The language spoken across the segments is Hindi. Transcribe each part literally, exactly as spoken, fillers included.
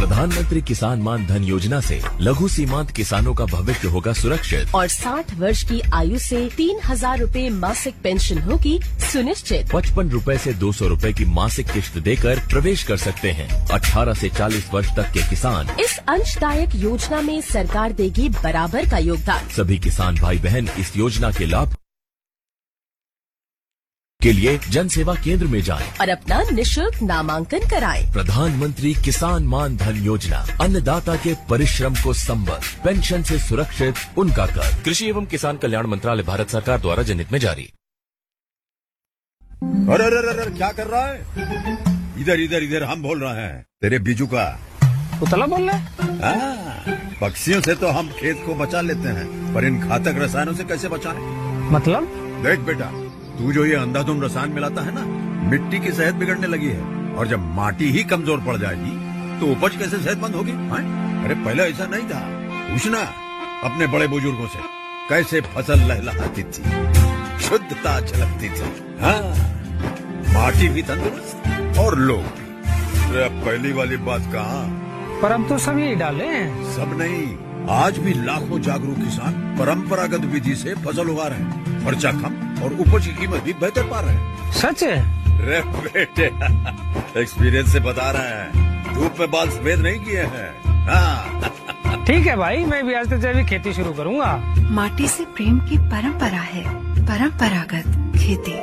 प्रधानमंत्री किसान मान धन योजना से लघु सीमांत किसानों का भविष्य होगा सुरक्षित और साठ वर्ष की आयु से तीन हजार रूपए मासिक पेंशन होगी सुनिश्चित। पचपन रूपए से दो सौ रूपए की मासिक किश्त देकर प्रवेश कर सकते हैं। अठारह से चालीस वर्ष तक के किसान इस अंशदायक योजना में सरकार देगी बराबर का योगदान। सभी किसान भाई बहन इस योजना के लाभ के लिए जन सेवा केंद्र में जाएं और अपना निशुल्क नामांकन कराएं। प्रधानमंत्री किसान मान धन योजना अन्नदाता के परिश्रम को संबल, पेंशन से सुरक्षित उनका कर। कृषि एवं किसान कल्याण मंत्रालय भारत सरकार द्वारा जनहित में जारी। अरे अरे अरे क्या कर रहा है? इधर इधर इधर हम बोल रहे हैं तेरे बीजू का। उतला बोल रहा है? हाँ, पक्षियों से तो हम खेत को बचा लेते हैं, पर इन घातक रसायनों से कैसे बचाएं? मतलब? देख बेटा, तू जो ये अंधाधुंध रसायन मिलाता है ना, मिट्टी की सेहत बिगड़ने लगी है। और जब माटी ही कमजोर पड़ जाएगी तो उपज कैसे सेहतमंद होगी? हाँ? अरे पहले ऐसा नहीं था। पूछना अपने बड़े बुजुर्गों से, कैसे फसल लहलहाती थी, शुद्धता झलकती थी। हाँ, माटी भी तंदुरुस्त और लोग भी। अरे पहली वाली बात कहाँ? पर अब तो सब यही डाले हैं। सब नहीं, आज भी लाखों जागरूक किसान परंपरागत विधि से फसल उगा रहे हैं। खर्चा कम और उपज की कीमत भी बेहतर पा रहे हैं। सच है? रे बेटे, एक्सपीरियंस से बता रहे हैं, धूप में बाल सफेद नहीं किए हैं। हाँ। ठीक है भाई, मैं भी आज से जैविक खेती शुरू करूंगा। माटी से प्रेम की परंपरा है, परंपरागत खेती।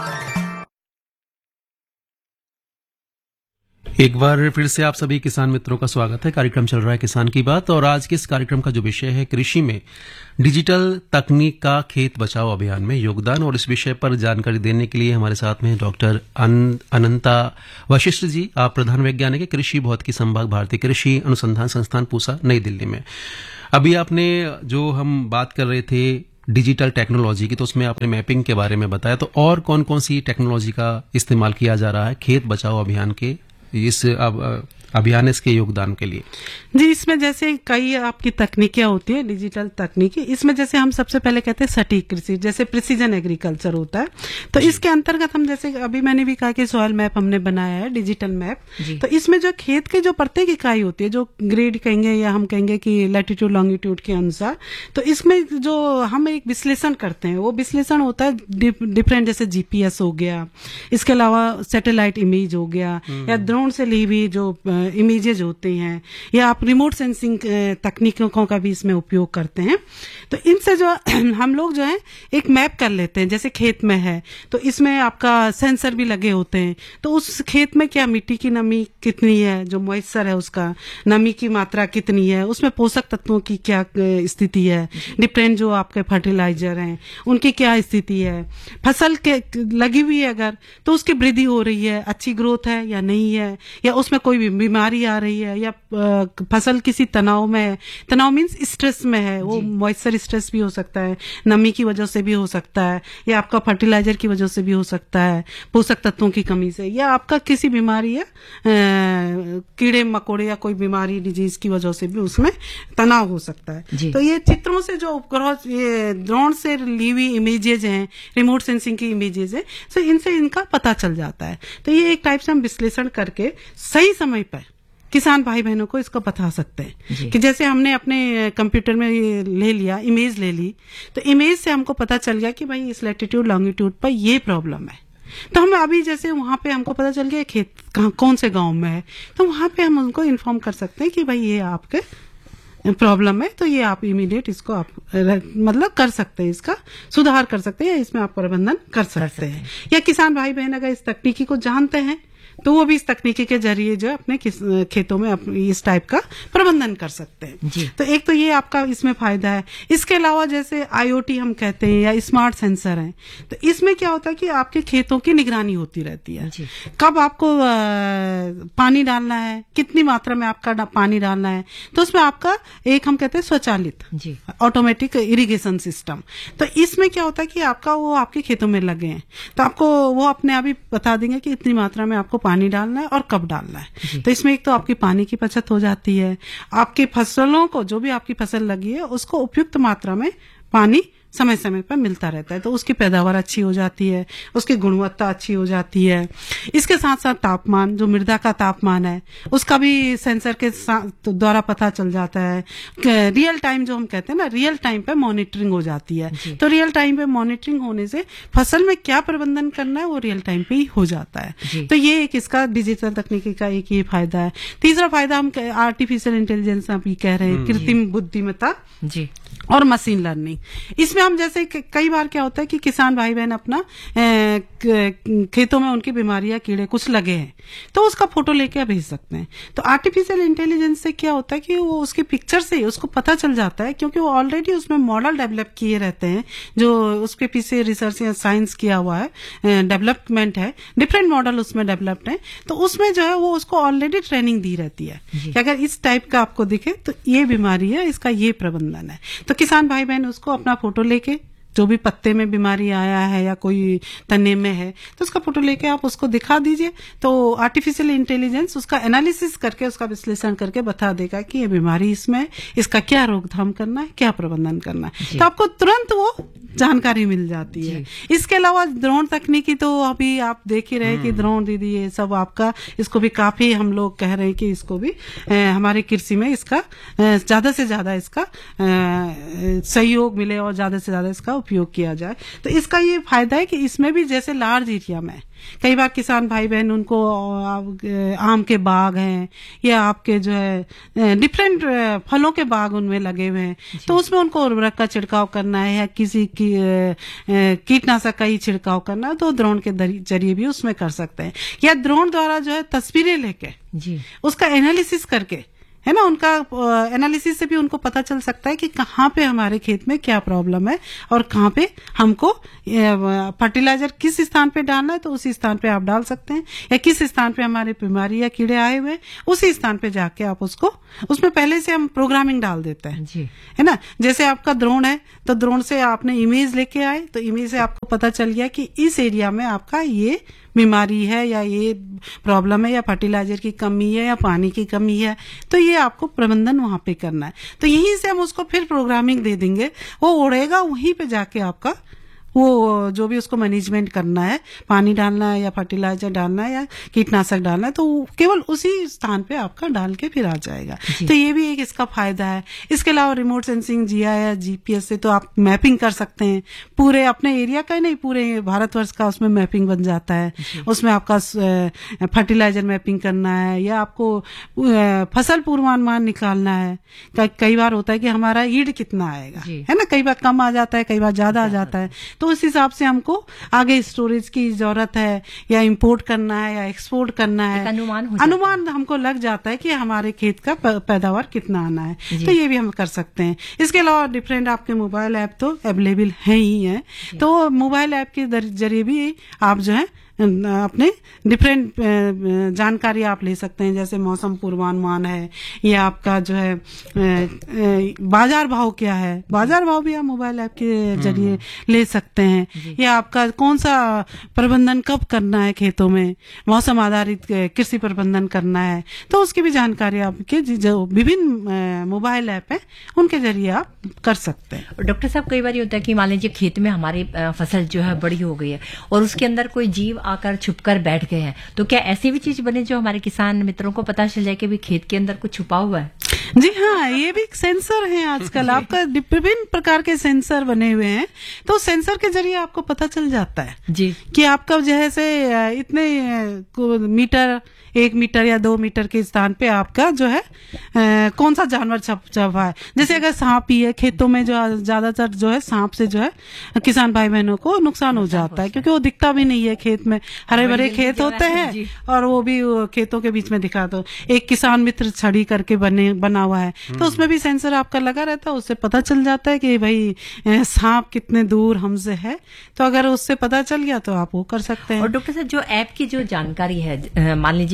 एक बार फिर से आप सभी किसान मित्रों का स्वागत है। कार्यक्रम चल रहा है किसान की बात और आज के इस कार्यक्रम का जो विषय है कृषि में डिजिटल तकनीक का खेत बचाओ अभियान में योगदान। और इस विषय पर जानकारी देने के लिए हमारे साथ में डॉक्टर अनंता वशिष्ठ जी, आप प्रधान वैज्ञानिक है कृषि भौतिकी संभाग भारतीय कृषि अनुसंधान संस्थान पूसा नई दिल्ली में। अभी आपने जो हम बात कर रहे थे डिजिटल टेक्नोलॉजी की, तो उसमें आपने मैपिंग के बारे में बताया, तो और कौन कौन सी टेक्नोलॉजी का इस्तेमाल किया जा रहा है खेत बचाओ अभियान के इस अब अभियान इसके योगदान के लिए? जी, इसमें जैसे कई आपकी तकनीकें होती है, डिजिटल तकनीकी। इसमें जैसे हम सबसे पहले कहते हैं सटीक कृषि, जैसे प्रिसीजन एग्रीकल्चर होता है। तो इसके अंतर्गत हम जैसे अभी मैंने भी कहा कि सॉइल मैप हमने बनाया है, डिजिटल मैप। तो इसमें जो खेत के जो प्रत्येक इकाई होती है, जो ग्रेड कहेंगे या हम कहेंगे कि लैटिट्यूड लॉन्गिट्यूड के अनुसार, तो इसमें जो हम एक विश्लेषण करते हैं, वो विश्लेषण होता है डिफरेंट, जैसे जीपीएस हो गया, इसके अलावा सैटेलाइट इमेज हो गया, या ड्रोन से ली हुई जो इमेजेज होते हैं, या आप रिमोट सेंसिंग तकनीकों का भी इसमें उपयोग करते हैं। तो इनसे जो हम लोग जो है एक मैप कर लेते हैं। जैसे खेत में है तो इसमें आपका सेंसर भी लगे होते हैं, तो उस खेत में क्या मिट्टी की नमी कितनी है, जो मॉइस्चर है उसका नमी की मात्रा कितनी है, उसमें पोषक तत्वों की क्या स्थिति है, डिफरेंट जो आपके फर्टिलाइजर हैं उनकी क्या स्थिति है, फसल के लगी हुई है अगर तो उसकी वृद्धि हो रही है, अच्छी ग्रोथ है या नहीं है, या उसमें कोई बीमारी आ रही है, या फसल किसी तनाव में है। तनाव मीन्स स्ट्रेस में है, वो मॉइस्चर स्ट्रेस भी हो सकता है, नमी की वजह से भी हो सकता है, या आपका फर्टिलाइजर की वजह से भी हो सकता है, पोषक तत्वों की कमी से, या आपका किसी बीमारी या कीड़े मकोड़े या कोई बीमारी डिजीज की वजह से भी उसमें तनाव हो सकता है। तो ये चित्रों से जो उपग्रह, ये ड्रोन से ली हुई इमेजेज हैं, रिमोट सेंसिंग की इमेजेज है, तो इनसे इनका पता चल जाता है। तो ये एक टाइप से हम विश्लेषण करके सही समय पर किसान भाई बहनों को इसको बता सकते हैं कि जैसे हमने अपने कंप्यूटर में ये ले लिया, इमेज ले ली, तो इमेज से हमको पता चल गया कि भाई इस लैटिट्यूड लॉन्गिट्यूड पर ये प्रॉब्लम है। तो हम अभी जैसे वहां पे हमको पता चल गया खेत कहाँ कौन से गांव में है, तो वहां पे हम उनको इन्फॉर्म कर सकते हैं कि भाई ये आपके प्रॉब्लम है, तो ये आप इमीडिएट इसको आप मतलब कर सकते हैं, इसका सुधार कर सकते हैं, या इसमें आप प्रबंधन कर सकते हैं। या किसान भाई बहन अगर इस तकनीकी को जानते हैं तो वो भी इस तकनीकी के जरिए जो अपने खेतों में इस टाइप का प्रबंधन कर सकते हैं। तो एक तो ये आपका इसमें फायदा है। इसके अलावा जैसे आईओटी हम कहते हैं या स्मार्ट सेंसर हैं, तो इसमें क्या होता है कि आपके खेतों की निगरानी होती रहती है। कब आपको आ, पानी डालना है, कितनी मात्रा में आपका पानी डालना है, तो उसमें आपका एक हम कहते हैं स्वचालित ऑटोमेटिक इरिगेशन सिस्टम। तो इसमें क्या होता है कि आपका वो आपके खेतों में लगे हैं, तो आपको वो अपने आप ही बता देंगे कि इतनी मात्रा में आपको पानी डालना है और कब डालना है। तो इसमें एक तो आपकी पानी की बचत हो जाती है, आपकी फसलों को, जो भी आपकी फसल लगी है उसको उपयुक्त मात्रा में पानी समय समय पर मिलता रहता है, तो उसकी पैदावार अच्छी हो जाती है, उसकी गुणवत्ता अच्छी हो जाती है। इसके साथ साथ तापमान, जो मृदा का तापमान है उसका भी सेंसर के द्वारा पता चल जाता है। रियल टाइम जो हम कहते हैं ना, रियल टाइम पे मॉनिटरिंग हो जाती है। तो रियल टाइम पे मॉनिटरिंग होने से फसल में क्या प्रबंधन करना है वो रियल टाइम पे ही हो जाता है। तो ये एक इसका डिजिटल तकनीकी का एक ये फायदा है। तीसरा फायदा हम आर्टिफिशियल इंटेलिजेंस अभी कह रहे हैं, कृत्रिम बुद्धिमत्ता जी और मशीन लर्निंग। इसमें हम जैसे कई बार क्या होता है कि किसान भाई बहन अपना ए, खेतों में उनकी बीमारियां कीड़े कुछ लगे हैं तो उसका फोटो लेके भेज सकते हैं। तो आर्टिफिशियल इंटेलिजेंस से क्या होता है कि वो उसकी पिक्चर से उसको पता चल जाता है, क्योंकि वो ऑलरेडी उसमें मॉडल डेवलप किए रहते हैं, जो उसके पीछे रिसर्च या साइंस किया हुआ है, डेवलपमेंट है, डिफरेंट मॉडल उसमें डेवलप्ड है। तो उसमें जो है वो उसको ऑलरेडी ट्रेनिंग दी रहती है कि अगर इस टाइप का आपको दिखे तो ये बीमारी है, इसका ये प्रबंधन है। तो किसान भाई बहन उसको अपना फोटो लेके, जो भी पत्ते में बीमारी आया है या कोई तने में है, तो उसका फोटो लेके आप उसको दिखा दीजिए, तो आर्टिफिशियल इंटेलिजेंस उसका एनालिसिस करके, उसका विश्लेषण करके बता देगा कि ये बीमारी इसमें है, इसका क्या रोकथाम करना है, क्या प्रबंधन करना है। तो आपको तुरंत वो जानकारी मिल जाती है। इसके अलावा ड्रोन तकनीकी तो अभी आप देख ही रहे कि ड्रोन दीदी ये सब आपका, इसको भी काफी हम लोग कह रहे हैं कि इसको भी ए, हमारे कृषि में इसका ज्यादा से ज्यादा इसका ए, सहयोग मिले और ज्यादा से ज्यादा इसका उपयोग किया जाए। तो इसका ये फायदा है कि इसमें भी जैसे लार्ज एरिया में कई बार किसान भाई बहन उनको आम के बाग हैं या आपके जो है डिफरेंट फलों के बाग उनमें लगे हुए हैं, तो उसमें उनको उर्वरक का छिड़काव करना है या किसी की कीटनाशक का ही छिड़काव करना है, तो ड्रोन के जरिए भी उसमें कर सकते हैं। या ड्रोन द्वारा जो है तस्वीरें लेके जी उसका एनालिसिस करके, है ना, उनका एनालिसिस से भी उनको पता चल सकता है कि कहाँ पे हमारे खेत में क्या प्रॉब्लम है और कहाँ पे हमको फर्टिलाइजर किस स्थान पे डालना है, तो उसी स्थान पे आप डाल सकते हैं। या किस स्थान पे हमारे बीमारी या कीड़े आए हुए हैं, उसी स्थान पे जाके आप उसको, उसमें पहले से हम प्रोग्रामिंग डाल देते हैं जी, है ना। जैसे आपका ड्रोन है तो ड्रोन से आपने इमेज लेके आए, तो इमेज से आपको पता चल गया कि इस एरिया में आपका ये बीमारी है या ये प्रॉब्लम है या फर्टिलाइजर की कमी है या पानी की कमी है, तो ये आपको प्रबंधन वहां पे करना है। तो यहीं से हम उसको फिर प्रोग्रामिंग दे देंगे, वो उड़ेगा, वहीं पे जाके आपका वो जो भी उसको मैनेजमेंट करना है, पानी डालना है या फर्टिलाइजर डालना है या कीटनाशक डालना है, तो केवल उसी स्थान पे आपका डाल के फिर आ जाएगा। तो ये भी एक इसका फायदा है। इसके अलावा रिमोट सेंसिंग, जीआईएस, जीपीएस से तो आप मैपिंग कर सकते हैं पूरे अपने एरिया का ही नहीं, पूरे भारतवर्ष का उसमें मैपिंग बन जाता है। उसमें आपका फर्टिलाइजर मैपिंग करना है या आपको फसल पूर्वानुमान निकालना है। कई बार होता है कि हमारा ईल्ड कितना आएगा, है ना, कई बार कम आ जाता है, कई बार ज्यादा आ जाता है, तो उस हिसाब से हमको आगे स्टोरेज की जरूरत है या इंपोर्ट करना है या एक्सपोर्ट करना है, अनुमान अनुमान हमको लग जाता है कि हमारे खेत का पैदावार कितना आना है। तो ये भी हम कर सकते हैं। इसके अलावा डिफरेंट आपके मोबाइल ऐप तो अवेलेबल है ही है, तो मोबाइल ऐप के जरिए भी आप जो है अपने डिफरेंट जानकारी आप ले सकते हैं। जैसे मौसम पूर्वानुमान है या आपका जो है बाजार भाव क्या है, बाजार भाव भी आप मोबाइल ऐप के जरिए ले सकते हैं। या आपका कौन सा प्रबंधन कब करना है, खेतों में मौसम आधारित कृषि प्रबंधन करना है, तो उसकी भी जानकारी आपके जो विभिन्न मोबाइल ऐप है उनके जरिए आप कर सकते हैं। डॉक्टर साहब, कई बार होता है कि मान लीजिए खेत में हमारी फसल जो है बड़ी हो गई है और उसके अंदर कोई जीव आकर छुपकर बैठ गए हैं, तो क्या ऐसी भी चीज बने जो हमारे किसान मित्रों को पता चल जाए कि भी खेत के अंदर कुछ छुपा हुआ है? जी हाँ, ये भी सेंसर है आजकल। आपका विभिन्न प्रकार के सेंसर बने हुए हैं, तो सेंसर के जरिए आपको पता चल जाता है जी कि आपका जैसे इतने मीटर, एक मीटर या दो मीटर के स्थान पे आपका जो है आ, कौन सा जानवर छप छपा है। जैसे अगर सांप ही है खेतों में, जो ज्यादातर जो है सांप से जो है किसान भाई बहनों को नुकसान हो जाता है, क्योंकि वो दिखता भी नहीं है खेत में, हरे भरे खेत होते हैं और वो भी खेतों के बीच में दिखा। तो एक किसान मित्र छड़ी करके बने बना हुआ है, तो उसमें भी सेंसर आपका लगा रहता है, उससे पता चल जाता है कि भाई सांप कितने दूर हमसे है। तो अगर उससे पता चल गया तो आप वो कर सकते हैं। और डॉक्टर साहब, जो ऐप की जो जानकारी है, मान लीजिए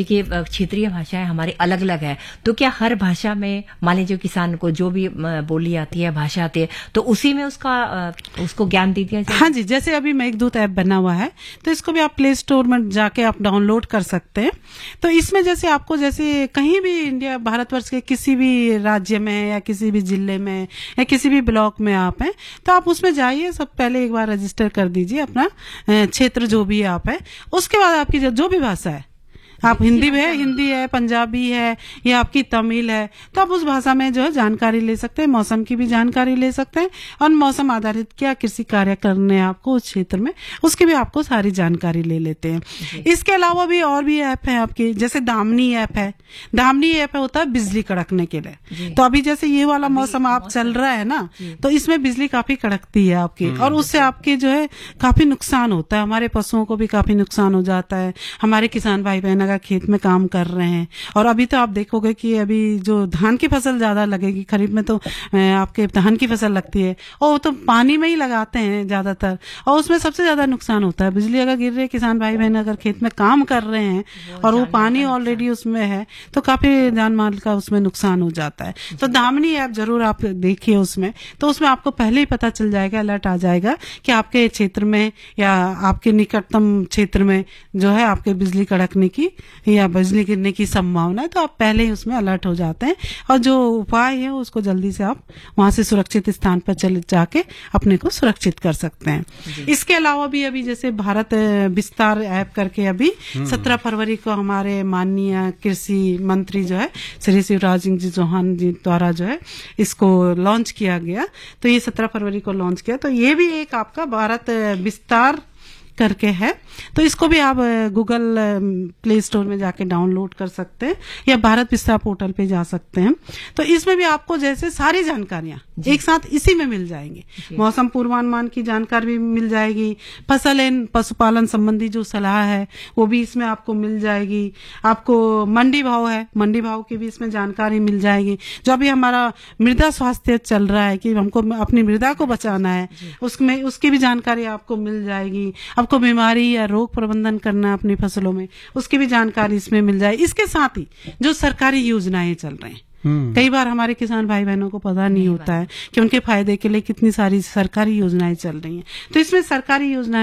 देखिए अ, क्षेत्रीय भाषाएं हमारी अलग अलग है, तो क्या हर भाषा में मान लीजिए किसान को जो भी अ, बोली आती है, भाषा आती है, तो उसी में उसका अ, उसको ज्ञान दे दिया जाए? हाँ जी, जैसे अभी मेघदूत ऐप बना हुआ है, तो इसको भी आप प्ले स्टोर में जाके आप डाउनलोड कर सकते हैं। तो इसमें जैसे आपको जैसे कहीं भी इंडिया भारतवर्ष के किसी भी राज्य में या किसी भी जिले में या किसी भी ब्लॉक में आप हैं, तो आप उसमें जाइए, सब पहले एक बार रजिस्टर कर दीजिए अपना अ, क्षेत्र जो भी आप है, उसके बाद आपकी जो, जो भी भाषा है, आप हिंदी में है, हिंदी है, पंजाबी है या आपकी तमिल है, तो आप उस भाषा में जो है जानकारी ले सकते हैं, मौसम की भी जानकारी ले सकते हैं, और मौसम आधारित क्या कृषि कार्य करने हैं आपको उस क्षेत्र में, उसकी भी आपको सारी जानकारी ले लेते हैं। इसके अलावा भी और भी ऐप है आपके, जैसे दामनी ऐप है। दामनी ऐप होता है बिजली कड़कने के लिए। तो अभी जैसे ये वाला मौसम आप चल रहा है ना, तो इसमें बिजली काफी कड़कती है आपकी, और उससे आपके जो है काफी नुकसान होता है, हमारे पशुओं को भी काफी नुकसान हो जाता है। हमारे किसान भाई बहन अगर खेत में काम कर रहे हैं, और अभी तो आप देखोगे कि अभी जो धान की फसल ज्यादा लगेगी, खरीफ में तो आपके धान की फसल लगती है, और वो तो पानी में ही लगाते हैं ज्यादातर, और उसमें सबसे ज्यादा नुकसान होता है। बिजली अगर गिर रही है, किसान भाई बहन अगर खेत में काम कर रहे हैं और वो पानी ऑलरेडी उसमें है, तो काफी जान माल का उसमें नुकसान हो जाता है। तो दामनी ऐप जरूर आप देखिए उसमें, तो उसमें आपको पहले ही पता चल जाएगा, अलर्ट आ जाएगा कि आपके क्षेत्र में या आपके निकटतम क्षेत्र में जो है आपके बिजली कड़कने की या बिजली गिरने की संभावना है, तो आप पहले ही उसमें अलर्ट हो जाते हैं, और जो उपाय है उसको जल्दी से आप वहां से सुरक्षित स्थान पर चले जाके अपने को सुरक्षित कर सकते हैं। इसके अलावा भी अभी जैसे भारत विस्तार ऐप करके अभी सत्रह फरवरी को हमारे माननीय कृषि मंत्री जो है श्री शिवराज सिंह जी चौहान जी द्वारा जो है इसको लॉन्च किया गया। तो ये सत्रह फरवरी को लॉन्च किया, तो ये भी एक आपका भारत विस्तार करके है, तो इसको भी आप गूगल प्ले स्टोर में जाके डाउनलोड कर सकते हैं या भारत विस्तार पोर्टल पे जा सकते हैं। तो इसमें भी आपको जैसे सारी जानकारियां एक साथ इसी में मिल जाएंगी। मौसम पूर्वानुमान की जानकारी भी मिल जाएगी, फसल एवं पशुपालन संबंधी जो सलाह है वो भी इसमें आपको मिल जाएगी। आपको मंडी भाव है, मंडी भाव की भी इसमें जानकारी मिल जाएगी। जो अभी हमारा मृदा स्वास्थ्य चल रहा है कि हमको अपनी मृदा को बचाना है, उसमें उसकी भी जानकारी आपको मिल जाएगी। आपको बीमारी या रोग प्रबंधन करना है अपनी फसलों में, उसकी भी जानकारी इसमें मिल जाए। इसके साथ ही जो सरकारी योजनाएं चल रही हैं, कई बार हमारे किसान भाई बहनों को पता नहीं होता है कि उनके फायदे के लिए कितनी सारी सरकारी योजनाएं चल रही हैं। तो इसमें सरकारी योजनाएं